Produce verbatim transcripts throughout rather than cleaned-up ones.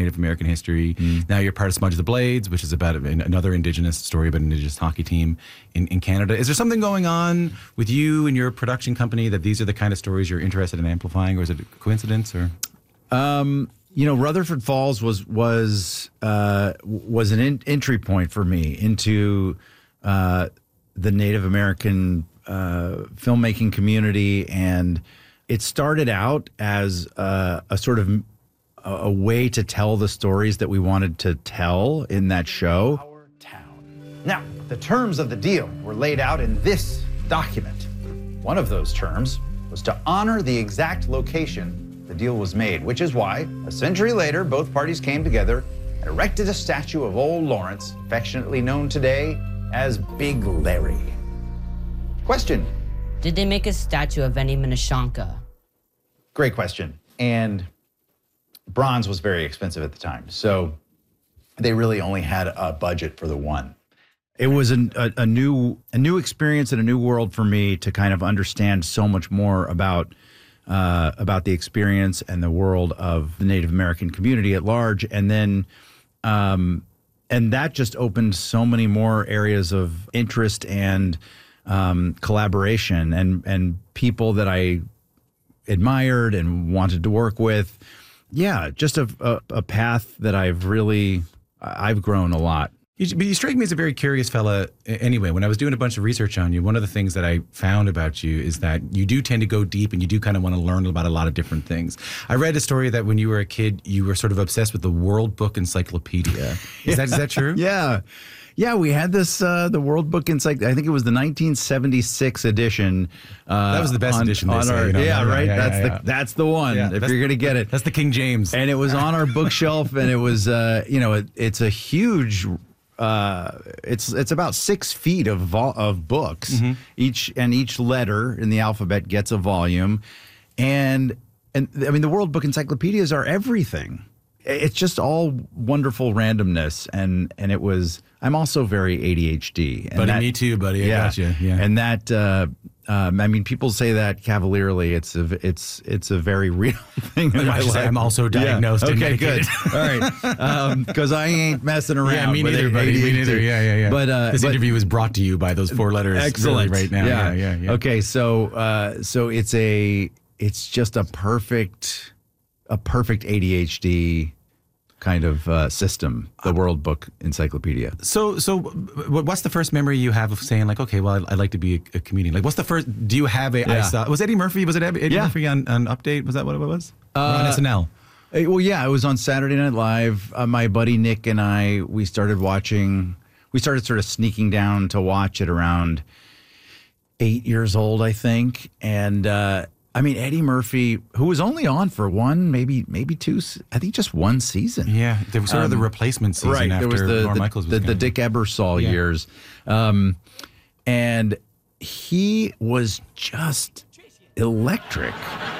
Native American history. Mm. Now you're part of Smudge the Blades, which is about another Indigenous story about an Indigenous hockey team in, in Canada. Is there something going on with you and your production company that these are the kind of stories you're interested in amplifying, or is it a coincidence? Or um, you know, Rutherford Falls was was uh, was an in, entry point for me into uh, the Native American uh, filmmaking community, and it started out as uh, a sort of a, a way to tell the stories that we wanted to tell in that show. Our town. Now, the terms of the deal were laid out in this document. One of those terms was to honor the exact location the deal was made, which is why, a century later, both parties came together and erected a statue of old Lawrence, affectionately known today as Big Larry. Question. Did they make a statue of any Minneshanka? Great question. And bronze was very expensive at the time, so they really only had a budget for the one. It was an, a, a new a new experience and a new world for me to kind of understand so much more about uh, about the experience and the world of the Native American community at large, and then um, and that just opened so many more areas of interest and um, collaboration and and people that I admired and wanted to work with. Yeah, just a, a, a path that I've really I've grown a lot. You, but you strike me as a very curious fella anyway. When I was doing a bunch of research on you, one of the things that I found about you is that you do tend to go deep and you do kind of want to learn about a lot of different things. I read a story that when you were a kid, you were sort of obsessed with the World Book Encyclopedia. Is, yeah. that, is that true? Yeah. Yeah, we had this, uh, the World Book Encyclopedia, I think it was the nineteen seventy-six edition. Uh, that was the best on, edition, they on say. Our, you know, yeah, yeah, right? Yeah, that's, yeah, the, yeah. that's the one, yeah, if you're going to get it. That's the King James. And it was on our bookshelf, and it was, uh, you know, it, it's a huge... Uh, it's it's about six feet of vol- of books. Mm-hmm. Each and each letter in the alphabet gets a volume, and and I mean the World Book Encyclopedias are everything. It's just all wonderful randomness, and and it was. I'm also very A D H D. And buddy, that, me too, buddy. I yeah, got you. Yeah, and that. Uh, Um, I mean, people say that cavalierly. It's a, it's, it's a very real thing in my life. I'm also diagnosed. Yeah. And okay, medicated. good. All right, because um, I ain't messing around. Yeah, me with neither, buddy. Me neither. Yeah, yeah, yeah. But uh, this but, interview is brought to you by those four letters. Excellent. Really right now. Yeah, yeah, yeah. yeah. Okay, so uh, so it's a, it's just a perfect, a perfect A D H D kind of uh, system, the World Book Encyclopedia. So, so what's the first memory you have of saying like, okay, well, I'd like to be a, a comedian? Like, what's the first? Do you have a? Yeah. I saw. Was Eddie Murphy? Was it Eddie yeah. Murphy on, on Update? Was that what it was? Uh, or on S N L. Well, yeah, it was on Saturday Night Live. Uh, my buddy Nick and I, we started watching. We started sort of sneaking down to watch it around eight years old, I think, and. Uh, I mean, Eddie Murphy, who was only on for one, maybe maybe two, I think just one season. Yeah, there was sort um, of the replacement season right, after there was the, Lorne the, Michaels was the, the gone. Dick Ebersol yeah. years. Um, and he was just electric.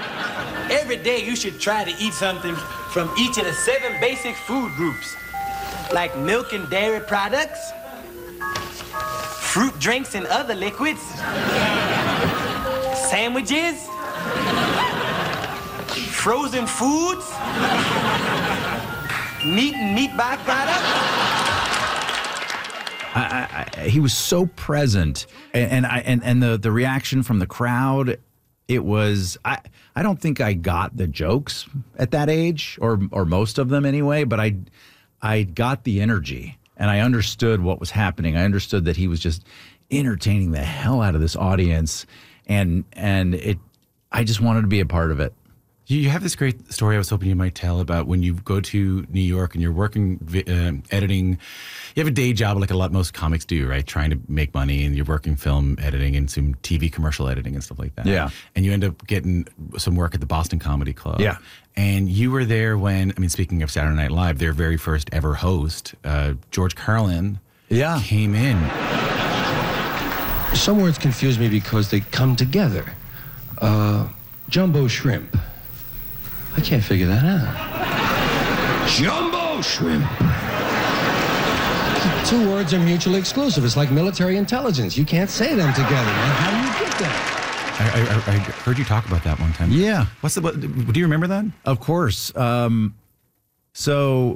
Every day you should try to eat something from each of the seven basic food groups, like milk and dairy products, fruit drinks and other liquids, sandwiches, frozen foods, meat and meat byproducts. I, I, he was so present, and, and I and, and the, the reaction from the crowd, it was I I don't think I got the jokes at that age, or or most of them anyway, but I I got the energy, and I understood what was happening. I understood that he was just entertaining the hell out of this audience, and and it I just wanted to be a part of it. You have this great story I was hoping you might tell about when you go to New York and you're working uh, editing. You have a day job like a lot most comics do, right? Trying to make money, and you're working film editing and some T V commercial editing and stuff like that. Yeah. And you end up getting some work at the Boston Comedy Club. Yeah. And you were there when, I mean, speaking of Saturday Night Live, their very first ever host, uh, George Carlin, yeah. came in. Some words confuse me because they come together. Uh, jumbo shrimp. I can't figure that out. Jumbo shrimp. The two words are mutually exclusive. It's like military intelligence. You can't say them together, man. How do you get that? I, I, I heard you talk about that one time. Yeah. What's the? What, do you remember that? Of course. Um, so